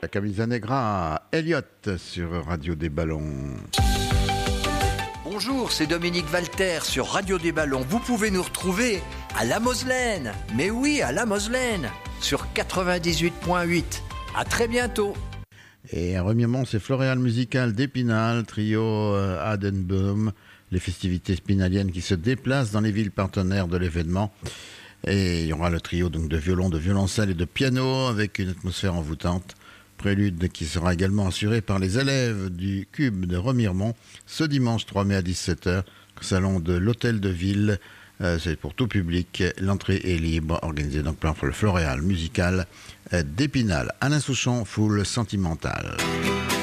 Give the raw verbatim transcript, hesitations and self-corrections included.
Camisa Negra, Elliott sur Radio des Ballons. Bonjour, c'est Dominique Walter sur Radio des Ballons. Vous pouvez nous retrouver à La Moselaine. Mais oui, à La Moselaine, sur quatre-vingt-dix-huit virgule huit. À très bientôt. Et un remirement, c'est Floréal Musical d'Épinal, trio euh, Adenbaum, les festivités spinaliennes qui se déplacent dans les villes partenaires de l'événement. Et il y aura le trio donc de violon, de violoncelle et de piano avec une atmosphère envoûtante. Prélude qui sera également assuré par les élèves du Cube de Remiremont ce dimanche trois mai à dix-sept heures, au salon de l'Hôtel de Ville. Euh, c'est pour tout public. L'entrée est libre, organisée donc par le Floréal Musical d'Épinal. Alain Souchon, Foule sentimentale.